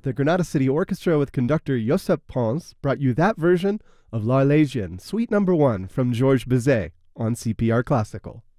the Granada City Orchestra with conductor Josep Pons brought you that version of L'Arlésienne, Suite No. 1 from Georges Bizet on CPR Classical.